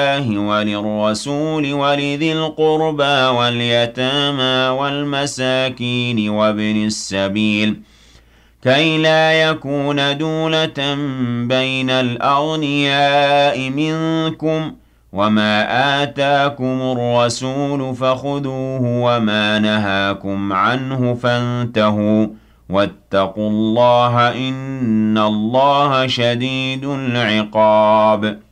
وللرسول ولذي القربى واليتامى والمساكين وابن السبيل كي لا يكون دولة بين الأغنياء منكم وما آتاكم الرسول فخذوه وما نهاكم عنه فانتهوا واتقوا الله إن الله شديد العقاب